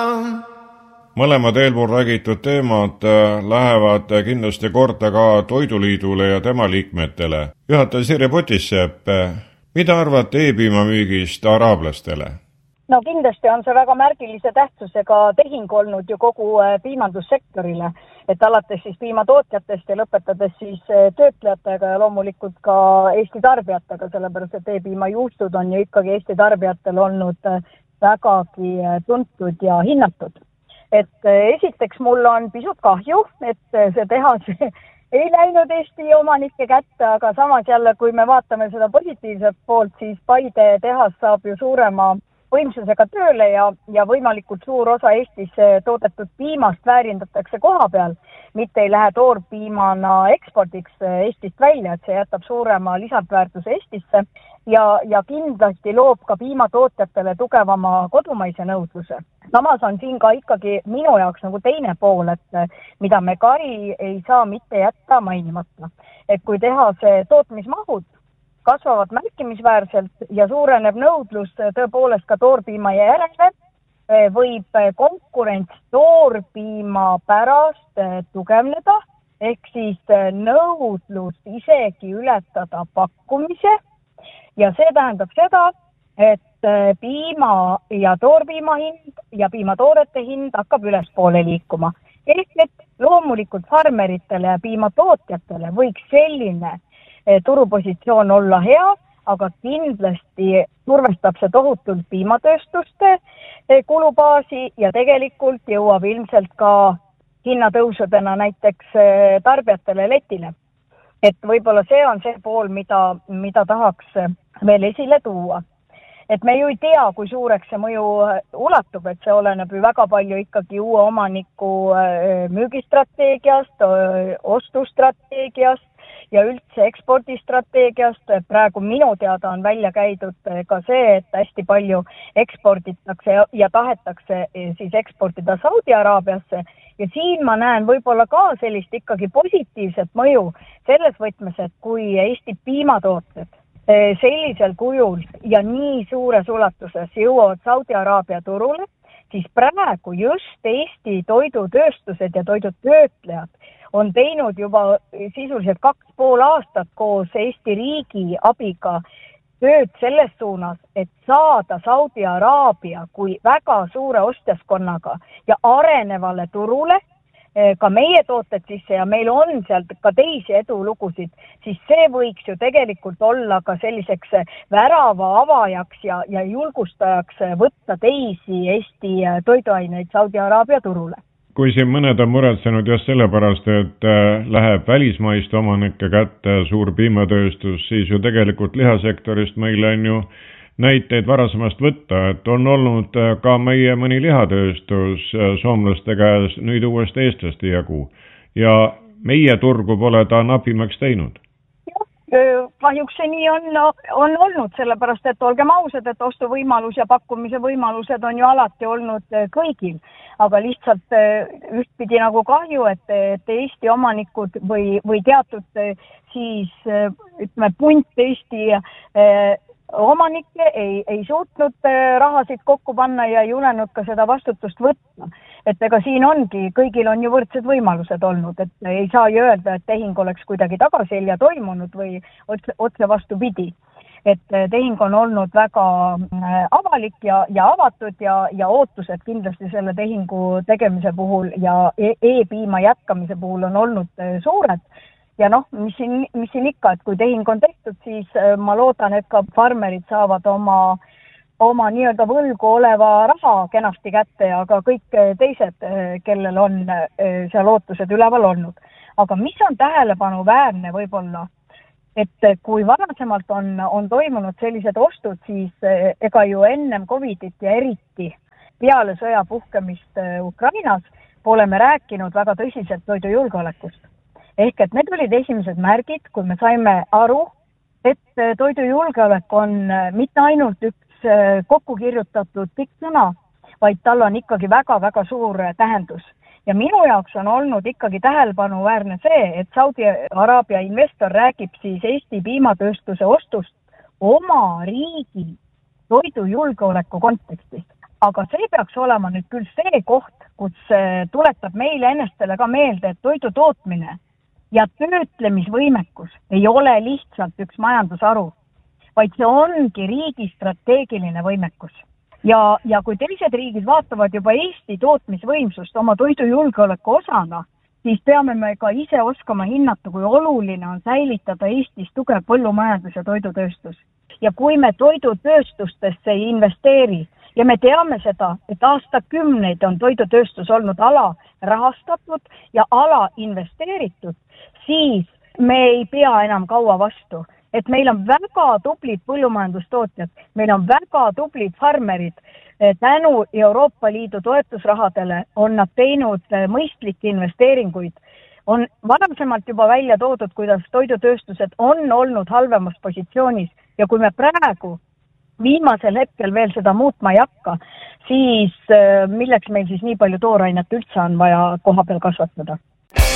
Mõlemad eelpool räägitud teemad lähevad kindlasti korda ka Toiduliidule ja tema liikmetele. Juhataja Sirje Potissepp, mida arvate e-piimamüügist araablastele? No kindlasti on see väga märgilise tähtsusega tehing olnud ju kogu piimandussektorile, et alates siis piimatootjatest ja lõpetades siis töötlejatega ja loomulikult ka Eesti tarbijatega, sellepärast et e-piimajuustud on ju ikkagi Eesti tarbijatel olnud vägagi tuntud ja hinnatud. Et esiteks mul on pisut kahju, et see tehas ei läinud Eesti omanike kätte, aga samas jälle, kui me vaatame seda positiivset poolt, siis Paide tehas saab ju suurema võimsusega tööle ja võimalikult suur osa Eestis toodetud piimast väärindatakse koha peal, mitte ei lähe toorpiimana ekspordiks Eestist välja, et see jätab suurema lisandväärtuse Eestisse ja kindlasti loob ka piimatootjatele tugevama kodumaise nõudluse. Samas on siin ka ikkagi minu jaoks nagu teine pool, et mida me Kari ei saa mitte jätta mainimata. Et kui tehase tootmismahud kasvavad märkimisväärselt ja suureneb nõudlus tõepoolest ka toorpiima järele, võib konkurents toorpiima pärast tugevneda, ehk siis nõudlus isegi ületada pakkumise ja see tähendab seda, et piima ja toorpiima hind ja piimatoodete hind hakkab ülespoole liikuma. Ehk et loomulikult farmeritele ja piimatootjatele võiks selline turupositsioon olla hea, aga kindlasti survestab see tohutult piimatööstuste kulubaasi ja tegelikult jõuab ilmselt ka hinnatõusudena näiteks tarbijatele letile. Et võib-olla see on see pool, mida tahaks veel esile tuua. Et me ju ei tea, kui suureks see mõju ulatub, et see oleneb ju väga palju ikkagi uue omaniku müügistrateegiast, ostustrateegiast ja üldse ekspordistrateegiast. Praegu minu teada on välja käidud ka see, et hästi palju eksporditakse ja tahetakse siis eksportida Saudi Araabiasse ja siin ma näen võib-olla ka sellist ikkagi positiivset mõju selles võtmes, et kui Eesti piimatooted sellisel kujul ja nii suures ulatuses jõuavad Saudi Araabia turule, siis praegu just Eesti toidutööstused ja toidutöötlejad on teinud juba sisuliselt 2,5 aastat koos Eesti riigi abiga tööd selles suunas, et saada Saudi Araabia kui väga suure ostjaskonnaga ja arenevale turule ka meie tooted sisse ja meil on sealt ka teisi edulugusid, siis see võiks ju tegelikult olla ka selliseks värava avajaks ja julgustajaks võtta teisi Eesti toiduaineid Saudi Araabia turule. Kui siin mõned on muretsenud just sellepärast, et läheb välismaiste omanike kätte suur piimatööstus, siis ju tegelikult lihasektorist meil on ju näiteid varasemast võtta, et on olnud ka meie mõni lihatööstus soomlaste käes, nüüd uuesti eestlaste jagu ja meie turgu pole ta napimaks teinud. Kahjuks see nii on olnud, sellepärast et olgem ausad, et ostuvõimalus ja pakkumise võimalused on ju alati olnud kõigil, aga lihtsalt ühtpidi nagu kahju, et Eesti omanikud või teatud siis ütleme punt Eesti omanikke ei suutnud rahasid kokku panna ja ei julenud ka seda vastutust võtta. Et ega siin ongi, kõigil on ju võrdsed võimalused olnud, et ei saa ju öelda, et tehing oleks kuidagi tagaselja toimunud või otse vastupidi. Et tehing on olnud väga avalik ja avatud ja ootused kindlasti selle tehingu tegemise puhul ja e-piima jätkamise puhul on olnud suured. Ja mis siin ikka, et kui tehing on tehtud, siis ma loodan, et ka farmerid saavad oma nii-öelda võlgu oleva raha kenasti kätte ja ka kõik teised, kellel on seal ootused üleval olnud. Aga mis on tähelepanuväärne võib-olla, et kui varasemalt on toimunud sellised ostud, siis ega ju ennem Covidit ja eriti peale sõja puhkemist Ukrainas pole me rääkinud väga tõsiselt toidujulgeolekust. Ehk et need olid esimesed märgid, kui me saime aru, et toidujulgeolek on mitte ainult üks kokku kirjutatud pikk sõna, vaid tal on ikkagi väga-väga suur tähendus. Ja minu jaoks on olnud ikkagi tähelepanuväärne see, et Saudi Araabia investor räägib siis Eesti piimatööstuse ostust oma riigi toidujulgeoleku kontekstis. Aga see peaks olema nüüd küll see koht, kus tuletab meile ennastele ka meelde, et toidu tootmine ja töötlemisvõimekus ei ole lihtsalt üks majandusharu, vaid see ongi riigi strateegiline võimekus. Ja kui teised riigid vaatavad juba Eesti tootmisvõimsust oma toidujulgeoleku osana, siis peame me ka ise oskama hinnata, kui oluline on säilitada Eestis tugev põllumajandus ja toidutööstus. Ja kui me toidutööstustesse ei investeeri, ja me teame seda, et aastakümneid on toidutööstus olnud ala rahastatud ja ala investeeritud, siis me ei pea enam kaua vastu. Et meil on väga tublid põllumajandustootjad, meil on väga tublid farmerid. Tänu Euroopa Liidu toetusrahadele on nad teinud mõistlikke investeeringuid. On varasemalt juba välja toodud, kuidas toidutööstused on olnud halvemas positsioonis ja kui me praegu viimasel hetkel veel seda muutma ei hakka, siis milleks meil siis nii palju toorainet üldse on vaja koha peal kasvatada?